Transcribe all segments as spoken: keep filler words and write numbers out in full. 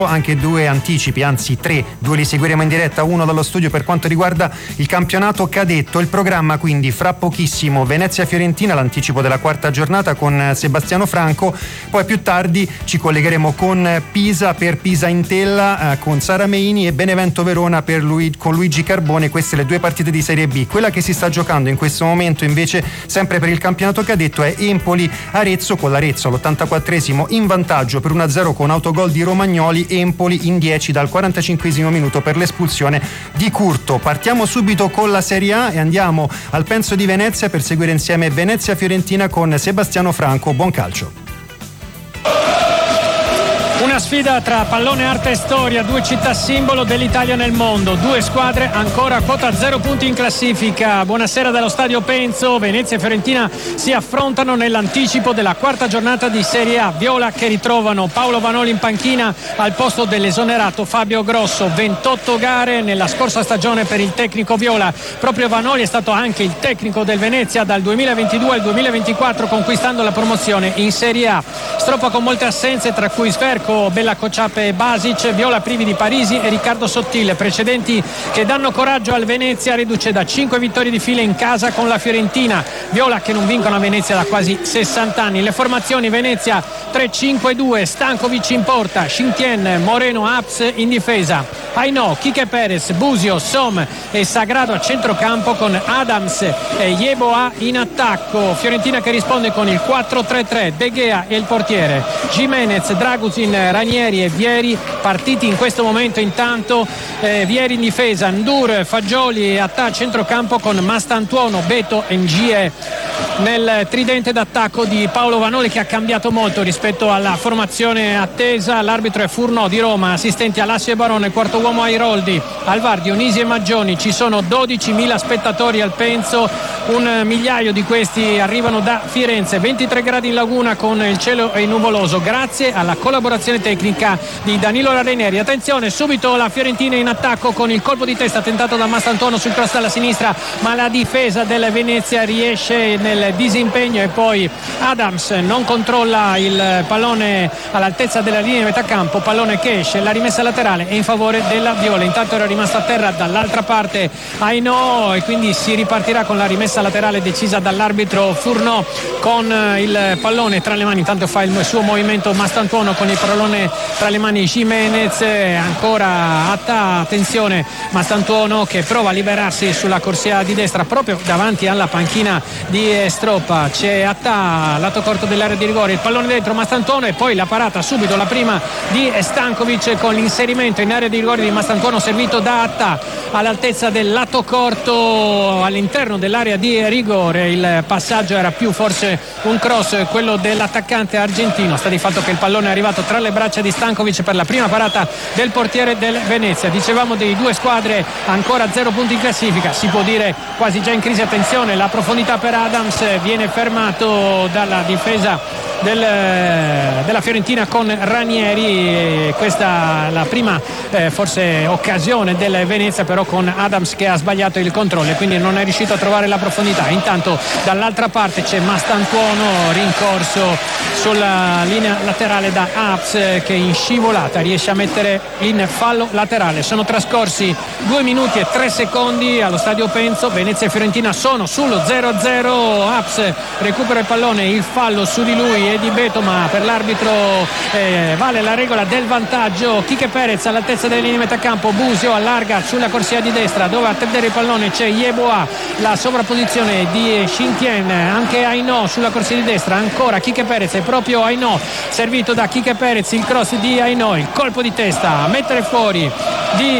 Anche due anticipi, anzi tre, due li seguiremo in diretta, uno dallo studio per quanto riguarda il campionato cadetto. Il programma quindi fra pochissimo Venezia-Fiorentina, l'anticipo della quarta giornata con Sebastiano Franco, poi più tardi ci collegheremo con Pisa per Pisa Intella eh, con Sara Meini e Benevento Verona per Lui, con Luigi Carbone. Queste le due partite di Serie B. Quella che si sta giocando in questo momento invece sempre per il campionato cadetto è Empoli-Arezzo, con l'Arezzo all'ottantaquattresimo in vantaggio per uno a zero con autogol di Romagnoli. Empoli in dieci dal quarantacinquesimo minuto per l'espulsione di Curto. Partiamo subito con la Serie A e andiamo al Penso di Venezia per seguire insieme Venezia-Fiorentina con Sebastiano Franco. Buon calcio. Una sfida tra pallone, arte e storia, due città simbolo dell'Italia nel mondo, due squadre ancora a quota zero punti in classifica. Buonasera dallo stadio Penso. Venezia e Fiorentina si affrontano nell'anticipo della quarta giornata di Serie A. Viola che ritrovano Paolo Vanoli in panchina al posto dell'esonerato Fabio Grosso. ventotto gare nella scorsa stagione per il tecnico viola. Proprio Vanoli è stato anche il tecnico del Venezia dal duemilaventidue al duemilaventiquattro, conquistando la promozione in Serie A. Stroppa con molte assenze, tra cui Sverco, Bella Cociape e Basic, Viola privi di Parisi e Riccardo Sottile, precedenti che danno coraggio al Venezia, riduce da cinque vittorie di fila in casa con la Fiorentina. Viola che non vincono a Venezia da quasi sessanta anni. Le formazioni: Venezia tre cinque due, Stankovic in porta, Xintien, Moreno, Aps in difesa, Ainò, Quique Perez, Busio, Som e Sagrado a centrocampo con Adams e Yeboah in attacco. Fiorentina che risponde con il quattro tre tre, De Gea e il portiere Jimenez, Draguzin, Ranieri e Vieri partiti in questo momento. Intanto eh, Vieri in difesa, Ndur, Fagioli e Attà centrocampo con Mastantuono, Beto e Ngie nel tridente d'attacco di Paolo Vanoli, che ha cambiato molto rispetto alla formazione attesa. L'arbitro è Furnò di Roma, assistenti Alassio e Barone, quarto uomo Airoldi, al V A R Dionisi e Maggioni. Ci sono dodicimila spettatori al Penso, un migliaio di questi arrivano da Firenze. Ventitré gradi in laguna con il cielo nuvoloso grazie alla collaborazione tecnica di Danilo Ranieri. Attenzione, subito la Fiorentina in attacco con il colpo di testa tentato da Mastantuono sul cross dalla sinistra, ma la difesa del Venezia riesce nel disimpegno e poi Adams non controlla il pallone all'altezza della linea di metà campo, pallone che esce, la rimessa laterale è in favore della Viola. Intanto era rimasto a terra dall'altra parte Ainò e quindi si ripartirà con la rimessa laterale decisa dall'arbitro Furnò con il pallone tra le mani. Intanto fa il suo movimento Mastantuono con il pallone tra le mani Jimenez, ancora Attà, attenzione Mastantuono che prova a liberarsi sulla corsia di destra proprio davanti alla panchina di Stroppa. C'è Attà lato corto dell'area di rigore, il pallone dentro Mastantuono e poi la parata subito, la prima di Stankovic con l'inserimento in area di rigore di Mastantuono servito da Attà all'altezza del lato corto all'interno dell'area di rigore. Il passaggio era più forse un cross, quello dell'attaccante argentino. Sta di fatto che il pallone è arrivato tra le braccia di Stankovic per la prima parata del portiere del Venezia. Dicevamo dei due squadre ancora zero punti in classifica, si può dire quasi già in crisi. Attenzione, la profondità per Adams, viene fermato dalla difesa del, della Fiorentina con Ranieri. Questa la prima eh, forse occasione del Venezia, però con Adams che ha sbagliato il controllo e quindi non è riuscito a trovare la profondità. Intanto dall'altra parte c'è Mastantuono rincorso sulla linea laterale da Aps che in scivolata riesce a mettere in fallo laterale. Sono trascorsi due minuti e tre secondi allo stadio Penso. Venezia e Fiorentina sono sullo zero a zero. Aps recupera il pallone, il fallo su di lui e di Beto, ma per l'arbitro eh, vale la regola del vantaggio. Quique Perez all'altezza delle linee metacampo, Busio allarga sulla corsia di destra dove a tenere il pallone c'è Yeboah, la sovrapposizione di Xintien, anche Ainò sulla corsia di destra, ancora Quique Perez, è proprio Ainò servito da Quique Perez, il cross di Ainò, il colpo di testa a mettere fuori di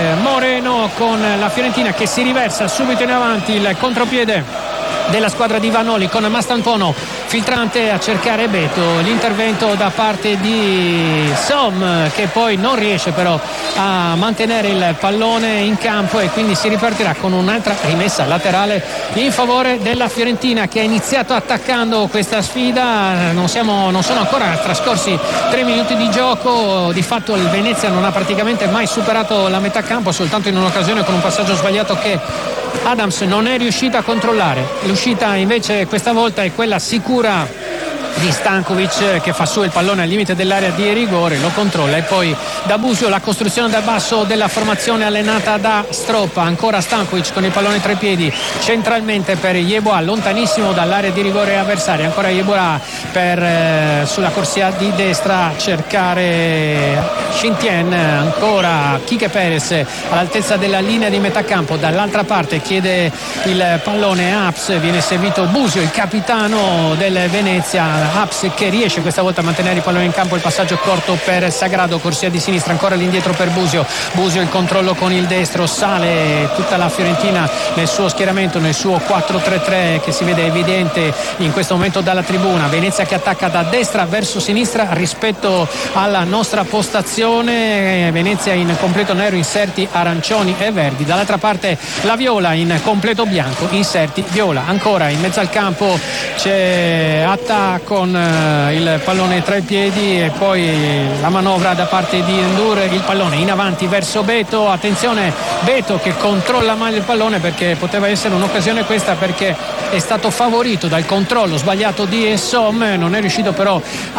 Moreno con la Fiorentina che si riversa subito in avanti. Il contropiede della squadra di Vanoli con Mastantuono filtrante a cercare Beto, l'intervento da parte di Som che poi non riesce però a mantenere il pallone in campo e quindi si ripartirà con un'altra rimessa laterale in favore della Fiorentina che ha iniziato attaccando questa sfida. Non, siamo, non sono ancora trascorsi tre minuti di gioco, di fatto il Venezia non ha praticamente mai superato la metà campo, soltanto in un'occasione con un passaggio sbagliato che Adams non è riuscito a controllare. L'uscita invece questa volta è quella sicura di Stankovic che fa su il pallone al limite dell'area di rigore, lo controlla, e poi da Busio la costruzione dal basso della formazione allenata da Stroppa. Ancora Stankovic con il pallone tra i piedi centralmente per Yeboah, lontanissimo dall'area di rigore avversaria. Ancora Yeboah per eh, sulla corsia di destra cercare Shin-Tien, ancora Quique Perez all'altezza della linea di metà campo, dall'altra parte chiede il pallone Aps, viene servito Busio, il capitano del Venezia. Aps che riesce questa volta a mantenere il pallone in campo, il passaggio corto per Sagrado, corsia di sinistra, ancora all'indietro per Busio. Busio il controllo con il destro, sale tutta la Fiorentina nel suo schieramento, nel suo quattro tre tre che si vede evidente in questo momento dalla tribuna. Venezia che attacca da destra verso sinistra rispetto alla nostra postazione. Venezia in completo nero, inserti arancioni e verdi, dall'altra parte la Viola in completo bianco, inserti viola. Ancora in mezzo al campo c'è Atta con il pallone tra i piedi e poi la manovra da parte di Endur, il pallone in avanti verso Beto. Attenzione, Beto che controlla male il pallone, perché poteva essere un'occasione questa, perché è stato favorito dal controllo sbagliato di Essom, non è riuscito però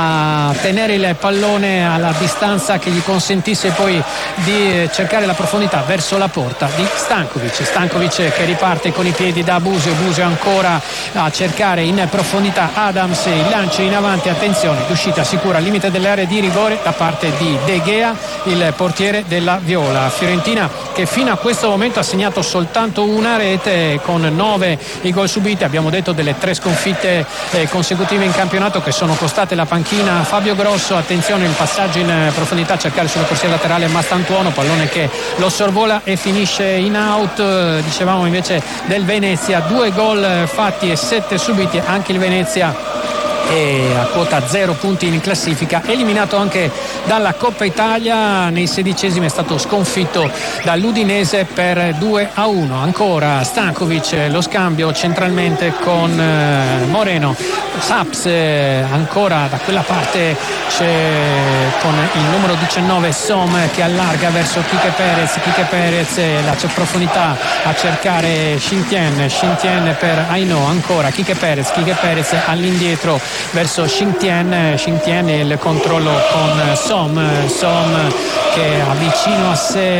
a tenere il pallone alla distanza che gli consentisse poi di cercare la profondità verso la porta di Stankovic. Stankovic che riparte con i piedi da Busio, Busio ancora a cercare in profondità Adams, il lancio in avanti, attenzione, l'uscita sicura al limite dell'area di rigore da parte di De Gea, il portiere della Viola. Fiorentina che fino a questo momento ha segnato soltanto una rete con nove i gol subiti, abbiamo detto delle tre sconfitte eh, consecutive in campionato che sono costate la panchina a Fabio Grosso. Attenzione, il passaggio in profondità a cercare sulla corsia laterale Mastantuono, pallone che lo sorvola e finisce in out. Dicevamo invece del Venezia, due gol fatti e sette subiti, anche il Venezia e a quota zero punti in classifica, eliminato anche dalla Coppa Italia. Nei sedicesimi è stato sconfitto dall'Udinese per due a uno. Ancora Stankovic, lo scambio centralmente con eh, Moreno. Saps eh, ancora da quella parte c'è con il numero diciannove Som che allarga verso Quique Perez. Quique Perez eh, la profondità a cercare Shin-Tien, Shin-Tien per Aino, ancora Quique Perez, Quique Perez all'indietro verso Shin-Tien, Shin-Tien il controllo con Som, Som che ha vicino a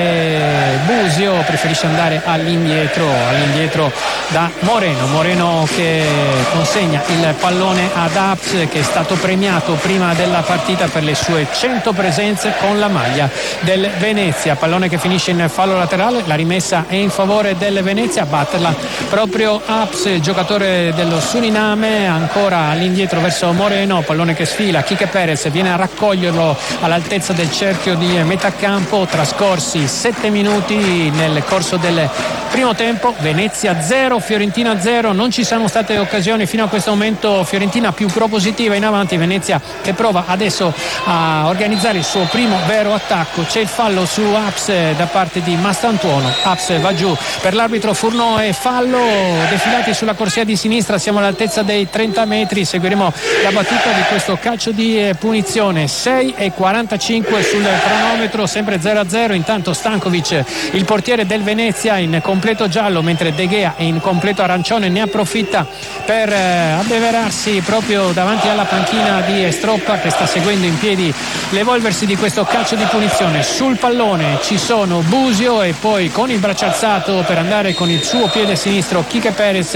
sé Busio, preferisce andare all'indietro, all'indietro da Moreno, Moreno che consegna il pallone ad Aps, che è stato premiato prima della partita per le sue cento presenze con la maglia del Venezia. Pallone che finisce in fallo laterale, la rimessa è in favore del Venezia, a batterla proprio Aps, il giocatore dello Suriname. Ancora all'indietro verso Moreno, pallone che sfila, Quique Perez viene a raccoglierlo all'altezza del cerchio di metà campo. Trascorsi sette minuti nel corso del primo tempo, Venezia zero, Fiorentina zero, non ci sono state occasioni fino a questo momento. Fiorentina più propositiva in avanti, Venezia che prova adesso a organizzare il suo primo vero attacco. C'è il fallo su Aps da parte di Mastantuono, Aps va giù per l'arbitro Furno e fallo. Defilati sulla corsia di sinistra, siamo all'altezza dei trenta metri, seguiremo la battuta di questo calcio di punizione. Sei e quarantacinque sul cronometro, sempre zero a zero. Intanto Stankovic, il portiere del Venezia, in completo giallo, mentre De Gea in completo arancione, ne approfitta per eh, abbeverarsi proprio davanti alla panchina di Stroppa, che sta seguendo in piedi l'evolversi di questo calcio di punizione. Sul pallone ci sono Busio e poi con il braccio alzato per andare con il suo piede sinistro Quique Perez,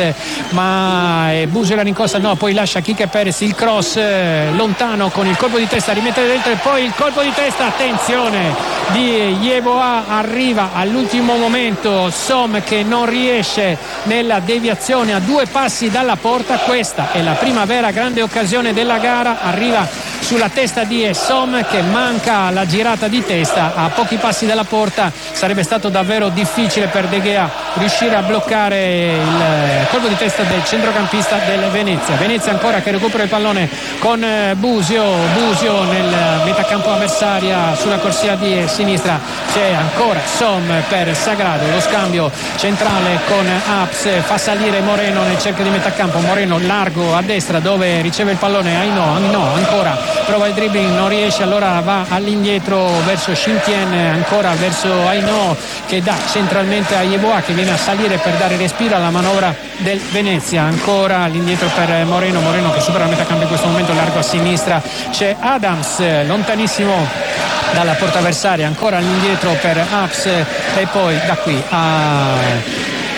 ma eh, Busio la rincorsa, no, poi lascia Quique Perez il cross eh, lontano con il colpo di testa, rimettere dentro e poi il colpo di testa, attenzione di Yeboah, arriva all'ultimo momento Som che non riesce nella deviazione a due passi dalla porta. Questa è la prima vera grande occasione della gara, arriva sulla testa di Som che manca la girata di testa a pochi passi dalla porta. Sarebbe stato davvero difficile per De Gea riuscire a bloccare il colpo di testa del centrocampista del Venezia. Venezia ancora che recupera il pallone con Busio, Busio nel metacampo avversaria sulla corsia di sinistra, c'è ancora Som per Sagrado, lo scambio centrale con Aps, fa salire Moreno nel cerchio di metacampo, Moreno largo a destra dove riceve il pallone Aino, no, ancora prova il dribbling, non riesce, allora va all'indietro verso Shintien, ancora verso Aino che dà centralmente a Yeboah che viene a salire per dare respiro alla manovra del Venezia, ancora all'indietro per Moreno, Moreno che supera la metà campo in questo momento, largo a sinistra c'è Adams, lontanissimo dalla porta avversaria, ancora all'indietro per Aps e poi da qui a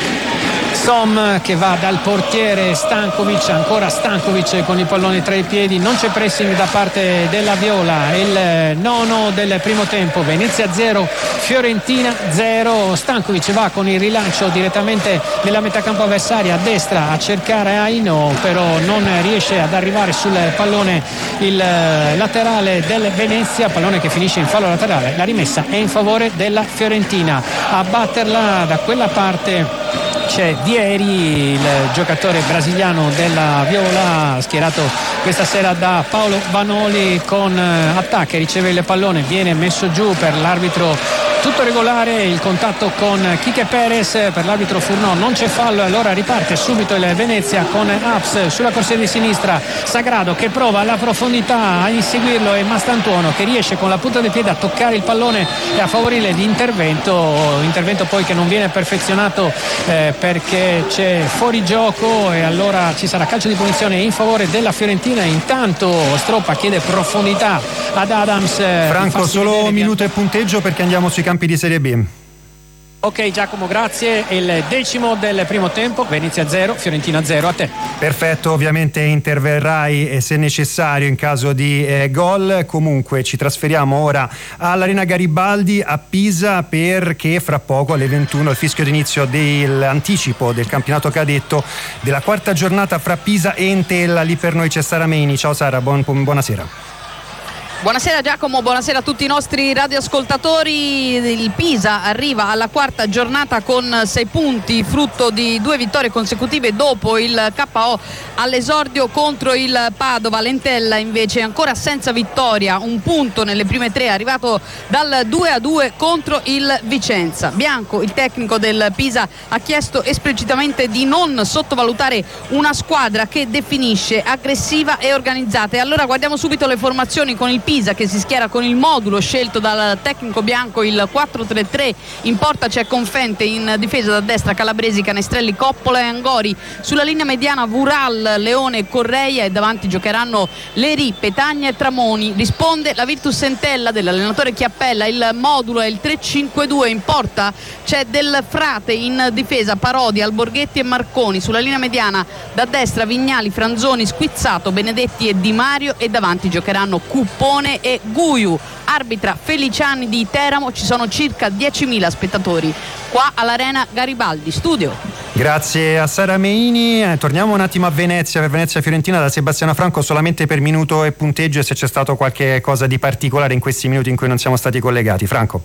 Som che va dal portiere Stankovic, ancora Stankovic con il pallone tra i piedi, non c'è pressing da parte della Viola, il nono del primo tempo, Venezia zero, Fiorentina zero, Stankovic va con il rilancio direttamente nella metà campo avversaria a destra a cercare Aino, però non riesce ad arrivare sul pallone il laterale del Venezia, pallone che finisce in fallo laterale, la rimessa è in favore della Fiorentina, a batterla da quella parte c'è Vieri, il giocatore brasiliano della Viola, schierato questa sera da Paolo Vanoli con attacchi, riceve il pallone, viene messo giù per l'arbitro, tutto regolare, il contatto con Quique Perez, per l'arbitro Furnò non c'è fallo, allora riparte subito il Venezia con Aps sulla corsia di sinistra, Sagrado che prova alla profondità a inseguirlo e Mastantuono che riesce con la punta del piede a toccare il pallone e a favorire l'intervento, intervento poi che non viene perfezionato eh, perché c'è fuorigioco e allora ci sarà calcio di punizione in favore della Fiorentina. Intanto Stroppa chiede profondità ad Adams. Franco, solo minuto e punteggio perché andiamo sui campi di Serie B. Ok Giacomo, grazie. Il decimo del primo tempo, Venezia zero, Fiorentina zero, a te. Perfetto, ovviamente interverrai eh, se necessario in caso di eh, gol. Comunque ci trasferiamo ora all'Arena Garibaldi a Pisa perché fra poco alle ventuno il fischio d'inizio dell'anticipo del campionato cadetto della quarta giornata fra Pisa e Entella. Lì per noi c'è Sara Meini. Ciao Sara, buon, buonasera. Buonasera Giacomo, buonasera a tutti i nostri radioascoltatori. Il Pisa arriva alla quarta giornata con sei punti, frutto di due vittorie consecutive dopo il K O all'esordio contro il Padova. L'Entella invece ancora senza vittoria, un punto nelle prime tre, arrivato dal due a due contro il Vicenza. Bianco, il tecnico del Pisa, ha chiesto esplicitamente di non sottovalutare una squadra che definisce aggressiva e organizzata. E allora guardiamo subito le formazioni con il Pisa che si schiera con il modulo scelto dal tecnico bianco, il quattro tre tre. In porta c'è Confente, in difesa da destra Calabresi, Canestrelli, Coppola e Angori, sulla linea mediana Vural, Leone e Correia e davanti giocheranno Leri, Petagna e Tramoni. Risponde la Virtus Entella dell'allenatore Chiappella, il modulo è il tre cinque due. In porta c'è Del Frate, in difesa Parodi, Alborghetti e Marconi, sulla linea mediana da destra Vignali, Franzoni, Squizzato, Benedetti e Di Mario e davanti giocheranno Cuppone e Guiu. Arbitra Feliciani di Teramo. Ci sono circa diecimila spettatori qua all'Arena Garibaldi. Studio. Grazie a Sara Meini. Eh, torniamo un attimo a Venezia, per Venezia Fiorentina da Sebastiano Franco, solamente per minuto e punteggio e se c'è stato qualche cosa di particolare in questi minuti in cui non siamo stati collegati. Franco.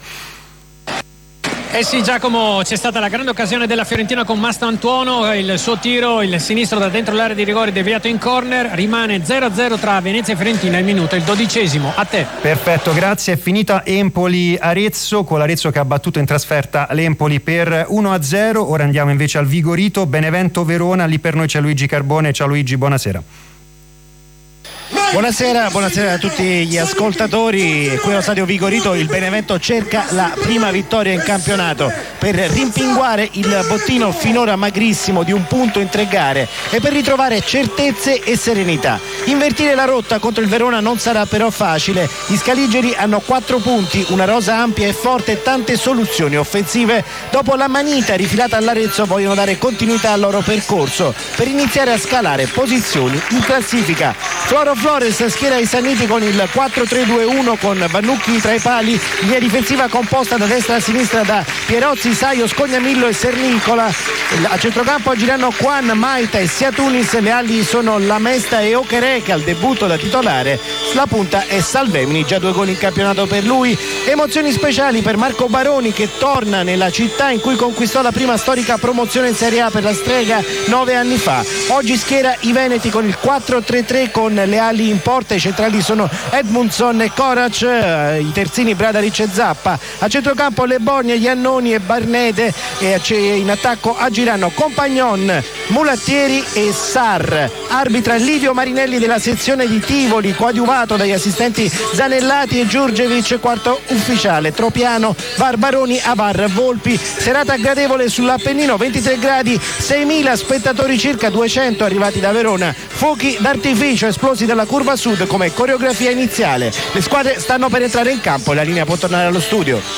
Eh sì Giacomo, c'è stata la grande occasione della Fiorentina con Mastantuono, il suo tiro, il sinistro da dentro l'area di rigore deviato in corner, rimane zero a zero tra Venezia e Fiorentina, il minuto, il dodicesimo, a te. Perfetto, grazie, è finita Empoli-Arezzo, con l'Arezzo che ha battuto in trasferta l'Empoli per uno a zero, ora andiamo invece al Vigorito, Benevento-Verona, lì per noi c'è Luigi Carbone. Ciao Luigi, buonasera. Buonasera, buonasera a tutti gli ascoltatori. Qui allo stadio Vigorito il Benevento cerca la prima vittoria in campionato per rimpinguare il bottino finora magrissimo di un punto in tre gare e per ritrovare certezze e serenità. Invertire la rotta contro il Verona non sarà però facile. Gli scaligeri hanno quattro punti, una rosa ampia e forte e tante soluzioni offensive. Dopo la manita rifilata all'Arezzo vogliono dare continuità al loro percorso per iniziare a scalare posizioni in classifica. Floro Flores schiera i Sanniti con il quattro tre due uno con Vannucchi tra i pali, linea difensiva composta da destra a sinistra da Pierozzi, Saio, Scognamillo e Sernicola. A centrocampo giranno Juan, Maita e Siatunis, le ali sono Lamesta e Okereke al debutto da titolare, la punta è Salvemini, già due gol in campionato per lui. Emozioni speciali per Marco Baroni che torna nella città in cui conquistò la prima storica promozione in Serie A per la Strega nove anni fa. Oggi schiera i Veneti con il quattro tre tre con le ali in porta, i centrali sono Edmundson e Korac, i terzini Bradaric e Zappa, a centrocampo Le Borgne, Iannoni Barbaroni e Barnete, e in attacco agiranno Compagnon, Mulattieri e Sar. Arbitra Livio Marinelli della sezione di Tivoli, coadiuvato dagli assistenti Zanellati e Giurgevic, quarto ufficiale Tropiano, Barbaroni, Avar, Volpi. Serata gradevole sull'Appennino, ventitré gradi, seimila spettatori circa, duecento arrivati da Verona, fuochi d'artificio esplosi dalla curva sud come coreografia iniziale. Le squadre stanno per entrare in campo e la linea può tornare allo studio.